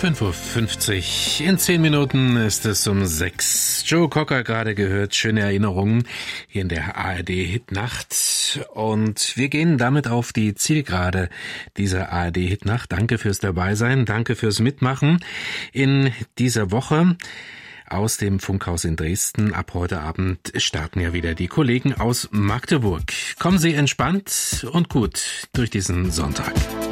5:50 Uhr. In 10 Minuten ist es um 6. Joe Cocker gerade gehört. Schöne Erinnerungen hier in der ARD-Hitnacht. Und wir gehen damit auf die Zielgerade dieser ARD-Hitnacht. Danke fürs Dabeisein. Danke fürs Mitmachen in dieser Woche. Aus dem Funkhaus in Dresden. Ab heute Abend starten ja wieder die Kollegen aus Magdeburg. Kommen Sie entspannt und gut durch diesen Sonntag.